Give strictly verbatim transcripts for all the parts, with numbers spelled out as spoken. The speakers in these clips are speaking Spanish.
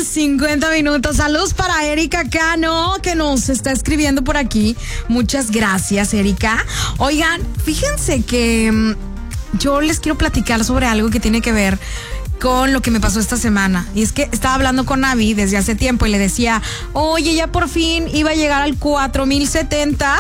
con cincuenta minutos. Saludos para Erika Cano, que nos está escribiendo por aquí. Muchas gracias, Erika. Oigan, fíjense que mmm, yo les quiero platicar sobre algo que tiene que ver con lo que me pasó esta semana. Y es que estaba hablando con Abby desde hace tiempo y le decía, oye, ya por fin iba a llegar al cuatro mil setenta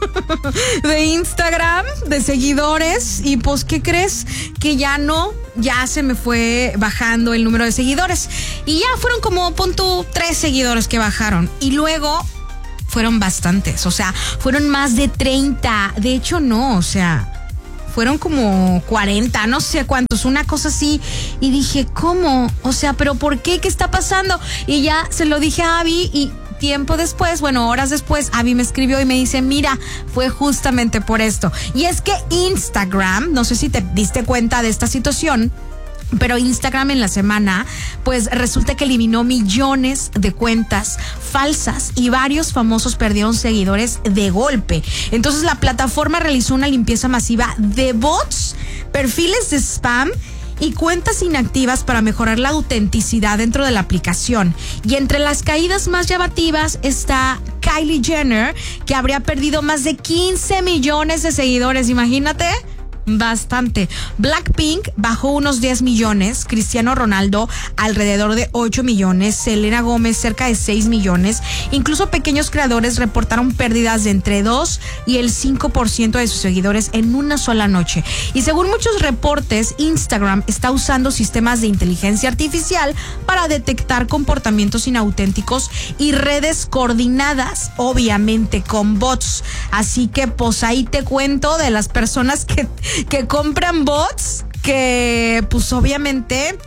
de Instagram, de seguidores. Y pues, ¿qué crees? Que ya no, ya se me fue bajando el número de seguidores. Y ya fueron como, pon tú, tres seguidores que bajaron. Y luego fueron bastantes, o sea, fueron más de treinta. De hecho, no, o sea... fueron como cuarenta, no sé cuántos, una cosa así. Y dije, ¿cómo? O sea, ¿pero por qué? ¿Qué está pasando? Y ya se lo dije a Abby y tiempo después, bueno, horas después, Abby me escribió y me dice, mira, fue justamente por esto. Y es que Instagram, no sé si te diste cuenta de esta situación, pero Instagram en la semana, pues resulta que eliminó millones de cuentas falsas y varios famosos perdieron seguidores de golpe. Entonces la plataforma realizó una limpieza masiva de bots, perfiles de spam y cuentas inactivas para mejorar la autenticidad dentro de la aplicación. Y entre las caídas más llamativas está Kylie Jenner, que habría perdido más de quince millones de seguidores, imagínate. Bastante. Blackpink bajó unos diez millones, Cristiano Ronaldo alrededor de ocho millones, Selena Gómez cerca de seis millones. Incluso pequeños creadores reportaron pérdidas de entre dos y el cinco por ciento de sus seguidores en una sola noche. Y según muchos reportes, Instagram está usando sistemas de inteligencia artificial para detectar comportamientos inauténticos y redes coordinadas, obviamente con bots. Así que pues ahí te cuento de las personas que que compran bots, que pues obviamente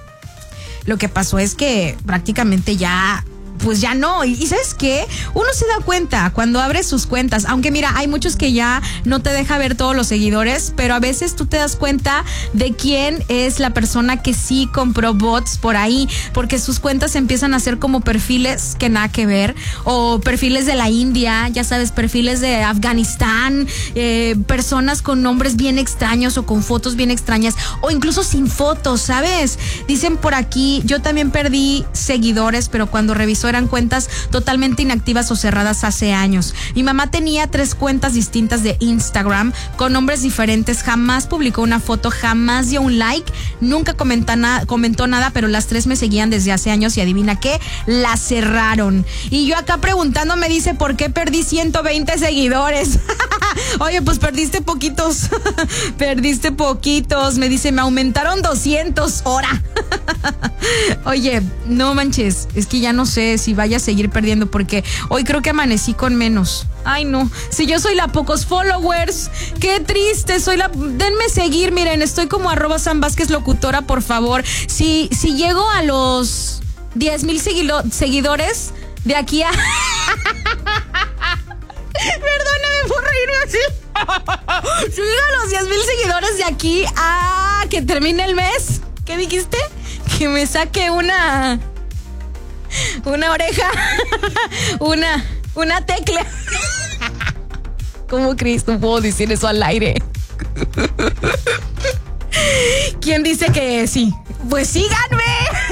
lo que pasó es que prácticamente ya pues ya no. Y, y ¿sabes qué? Uno se da cuenta cuando abres sus cuentas, aunque mira, hay muchos que ya no te deja ver todos los seguidores, pero a veces tú te das cuenta de quién es la persona que sí compró bots por ahí, porque sus cuentas empiezan a ser como perfiles que nada que ver, o perfiles de la India, ya sabes, perfiles de Afganistán, eh, personas con nombres bien extraños o con fotos bien extrañas, o incluso sin fotos, ¿sabes? Dicen por aquí, yo también perdí seguidores, pero cuando revisó eran cuentas totalmente inactivas o cerradas hace años. Mi mamá tenía tres cuentas distintas de Instagram con nombres diferentes, jamás publicó una foto, jamás dio un like, nunca comenta na- comentó nada, pero las tres me seguían desde hace años y adivina qué, la cerraron. Y yo acá preguntándome, dice, ¿por qué perdí ciento veinte seguidores? Oye, pues perdiste poquitos, perdiste poquitos, me dice, me aumentaron doscientos, hora. Oye, no manches, es que ya no sé si vaya a seguir perdiendo porque hoy creo que amanecí con menos. Ay, no, si yo soy la pocos followers, qué triste, soy la... Denme seguir, miren, estoy como arroba San Vázquez locutora, por favor. Si, si llego a los diez mil seguilo- seguidores de aquí a... Perdóname por reírme así. Si llego a los diez mil seguidores de aquí a que termine el mes, ¿qué dijiste? Que me saque una... Una oreja. Una... Una tecla. ¿Cómo crees? No puedo decir eso al aire. ¿Quién dice que sí? Pues síganme.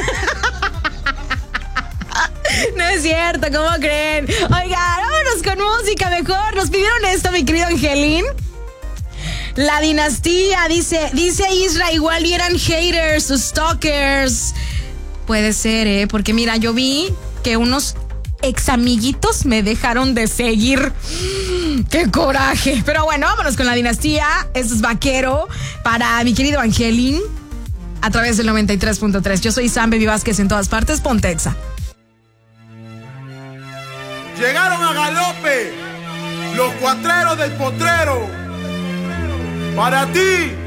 No es cierto, ¿cómo creen? Oigan, vámonos con música mejor. Nos pidieron esto, mi querido Angelín. La dinastía, dice, dice Isra, igual eran haters, stalkers. Puede ser, ¿eh? Porque mira, yo vi que unos ex amiguitos me dejaron de seguir. ¡Qué coraje! Pero bueno, vámonos con la dinastía. Esto es Vaquero para mi querido Angelín a través del noventa y tres punto tres. Yo soy Sam Baby Vázquez en todas partes. Ponte Exa. Llegaron a galope los cuatreros del potrero. Para ti,